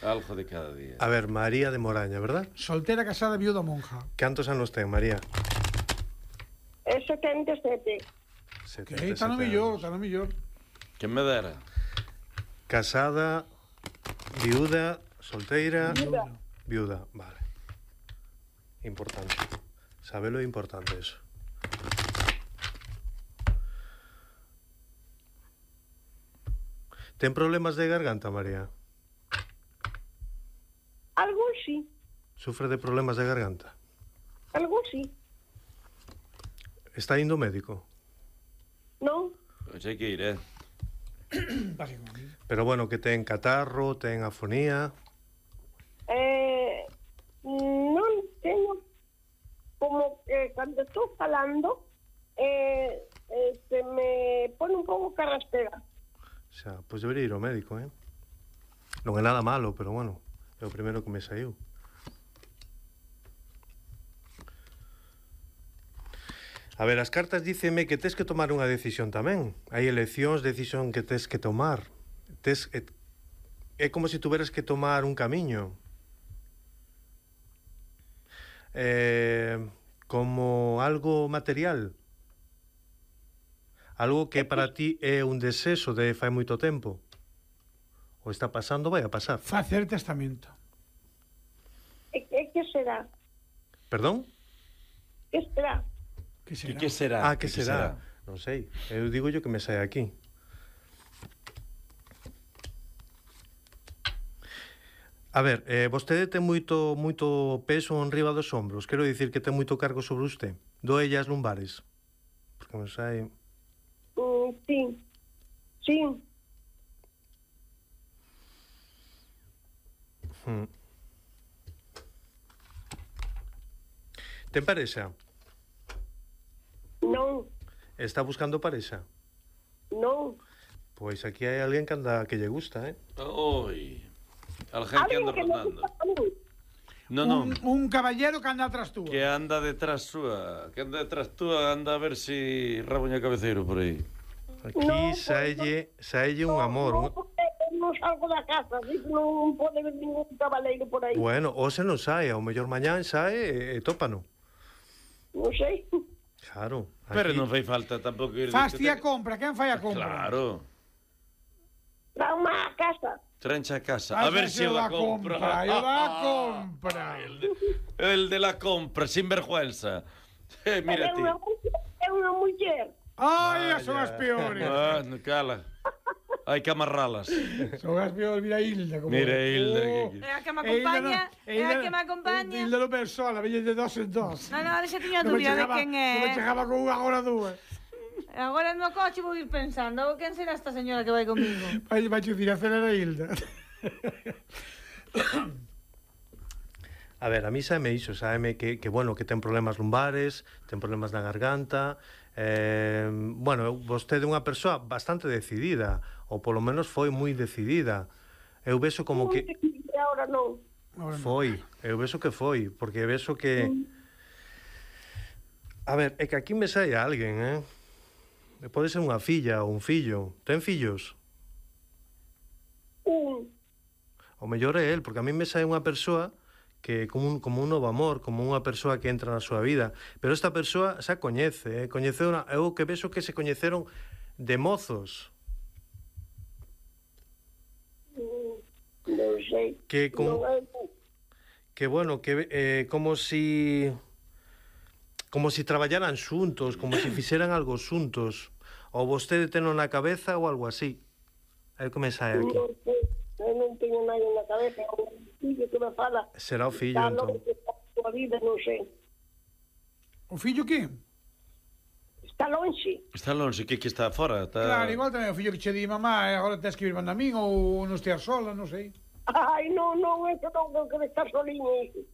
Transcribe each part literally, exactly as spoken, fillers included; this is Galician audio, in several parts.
Algo de cada día. A ver, María de Moraña, ¿verdad? Soltera, casada, viuda, monja. Cantos anos ten, María? É setenta e sete. Que está no millor, está no millor. Que me dera. Casada, viuda, solteira... Viuda. Viuda, vale. Importante. Sabelo é importante eso. Ten problemas de garganta, María? Algún sí, Sufre de problemas de garganta? algún sí. Está indo ao médico? Non, Pois hai que ir, eh? Básicamente. Pero bueno, que ten catarro, ten afonía... eh, non teño como que cando estou falando eh, eh, se me pone un pouco carraspera. Xa, pois debería ir ao médico, eh? Non é nada malo, pero bueno, é o primeiro que me saiu. A ver, as cartas díceme que tes que tomar unha decisión tamén. Hai eleccións, decisión que tes que tomar. Tes, é, é como se tuveras que tomar un camiño. Eh, como algo material. Algo que para ti é un deseso de fai moito tempo. O está pasando, vai a pasar. Facer testamento. E, e que será? Perdón? Que será? Que Que será? que será? Ah, que será? Non sei. Eu digo yo que me sae aquí. A ver, eh, vostede ten moito moito peso en riba dos ombros. Quero dicir que ten moito cargo sobre usted. Doelle as lumbares. Porque me sae... Mm, sí, sí. Hmm. Ten parexa? Non, Está buscando parexa? non. Pois aquí hai alguén que anda que lle gusta, eh? Oi. Alguén que anda Alguén que me rondando. gusta a mí. Non, non. Un, un caballero que anda atrás túa. Que anda detrás súa. Que anda detrás túa, anda a ver si rabuña cabeceiro por aí. Aquí No, saelle, saelle un amor. Non, Un... porque non salgo da casa, así que non pode ver ningún cabaleiro por aí. Bueno, o se non sae, ao mellor mañán sae e tópano. Non sei. Claro. Pero aquí- non fai falta tampouco ir... Faz ti a compra, quen fai a compra? Claro. Para unha casa. Trencha a casa. Faz A ver ese se o da da compra. Eu da compra. El de la compra, sin vergüenza. Eh, mira É ti. unha, é unha muller. Ai, Vaya. son as peores. Ah, no cala. Hai que amarralas. Son as peores, mira Hilda. Como... Mira, Hilda, Oh. que- É a que me E Hilda acompaña, non- é a que me acompaña. Hilda non persoa, veñe de dos en dos. Non, non, ahora xa tiña Non me dúbida de chegaba- quen Non me é. chegaba con unha hora dúas. Agora no coche vou ir pensando, quen será esta señora que vai comigo? Vai, vai dicir, acelera Hilda. A ver, a mí sáeme iso, sáeme que, que, bueno, que ten problemas lumbares, ten problemas na garganta, eh, bueno, vostede é unha persoa bastante decidida, ou polo menos foi moi decidida. Eu vexo como que... E agora non. Ahora non. Foi, eu vexo que foi, porque vexo que... A ver, é que aquí me sae alguén, eh? Pode ser unha filla ou un fillo. Ten fillos? Un. O mellor é el, porque a mí me sae unha persoa que como un, como un novo amor, como unha persoa que entra na súa vida, pero esta persoa xa coñece, eh? Coñeceu una, eu que vexo que se coñeceron de mozos, Non sei. que con, Non é... que bueno, que eh, como si como si traballaran xuntos, como si fixeran algo xuntos, ou vostede teno na cabeza ou algo así. É o que me sae aquí. Non sei. Eu non teño nada na cabeza. É un fillo que me fala. Será o fillo, Está entón. loco que está a súa vida, non sei. O fillo que? Está longe. Está longe, que que está fora? Está... Claro, igual tamén o fillo que che di mamá, e agora tens que vir manda a min, ou non esteas sola, non sei. Ai, non, non, é que non, que estar soliña.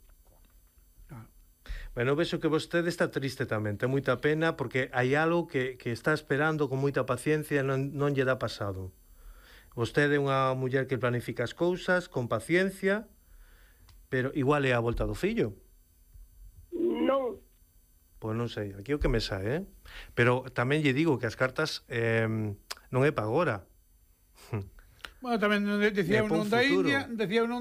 Bueno, vexo que vostede está triste tamén, ten moita pena porque hai algo que, que está esperando con moita paciencia e non, non lle dá pasado. Vostede é unha muller que planifica as cousas con paciencia, pero igual é a volta do fillo. Non. Pois non sei, aquí o que me sae, eh? Pero tamén lle digo que as cartas eh, non é para agora. Bueno, tamén decía É pa un un da futuro. India, decía un